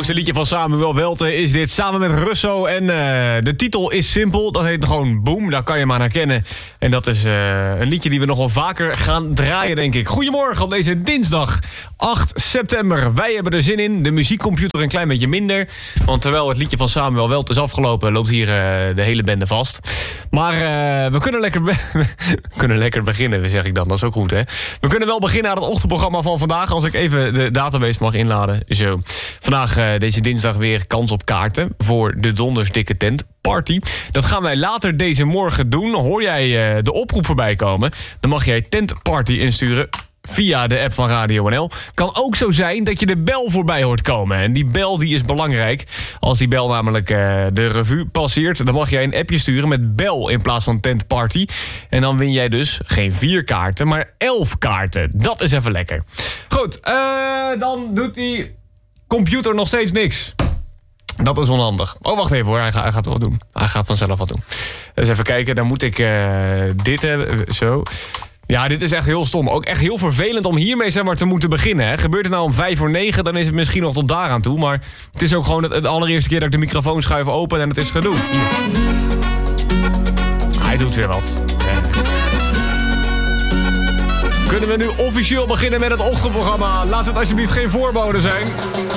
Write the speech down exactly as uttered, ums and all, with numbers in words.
nieuwste liedje van Samuel Welte is dit, samen met Russo. En uh, de titel is simpel, dat heet gewoon Boom, daar kan je maar naar kennen. En dat is uh, een liedje die we nog wel vaker gaan draaien, denk ik. Goedemorgen op deze dinsdag, acht september. Wij hebben er zin in, de muziekcomputer een klein beetje minder. Want terwijl het liedje van Samuel Welte is afgelopen, loopt hier uh, de hele bende vast. Maar uh, we kunnen lekker, be- we kunnen lekker beginnen, zeg ik dan. Dat is ook goed, hè? We kunnen wel beginnen aan het ochtendprogramma van vandaag, als ik even de database mag inladen. Zo. Vandaag, uh, deze dinsdag, weer kans op kaarten voor de Dondersdikke Tent Party. Dat gaan wij later deze morgen doen. Hoor jij uh, de oproep voorbij komen, dan mag jij Tent Party insturen via de app van Radio N L. Kan ook zo zijn dat je de bel voorbij hoort komen. En die bel die is belangrijk. Als die bel namelijk uh, de revue passeert, dan mag jij een appje sturen met bel in plaats van Tent Party. En dan win jij dus geen vier kaarten, maar elf kaarten. Dat is even lekker. Goed, uh, dan doet die computer nog steeds niks. Dat is onhandig. Oh, wacht even hoor, hij, gaat, hij gaat het wel doen. Hij gaat vanzelf wat doen. Dus even kijken, dan moet ik uh, dit hebben. Zo. Ja, dit is echt heel stom. Ook echt heel vervelend om hiermee zeg maar te moeten beginnen. Hè. Gebeurt het nou om vijf voor negen, dan is het misschien nog tot daaraan toe. Maar het is ook gewoon het, het allereerste keer dat ik de microfoon schuif open en het is gedoe. Hier. Hij doet weer wat. Ja. Kunnen we nu officieel beginnen met het ochtendprogramma? Laat het alsjeblieft geen voorbode zijn.